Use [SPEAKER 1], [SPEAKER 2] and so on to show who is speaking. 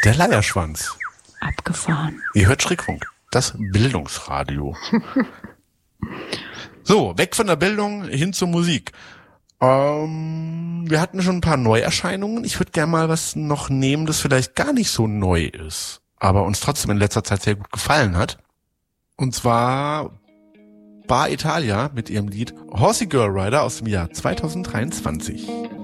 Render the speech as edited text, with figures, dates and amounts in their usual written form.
[SPEAKER 1] Der Leierschwanz.
[SPEAKER 2] Abgefahren.
[SPEAKER 1] Ihr hört Schrägfunk, das Bildungsradio. So, weg von der Bildung hin zur Musik. Wir hatten schon ein paar Neuerscheinungen. Ich würde gerne mal was noch nehmen, das vielleicht gar nicht so neu ist, aber uns trotzdem in letzter Zeit sehr gut gefallen hat. Und zwar Bar Italia mit ihrem Lied Horsey Girl Rider aus dem Jahr 2023.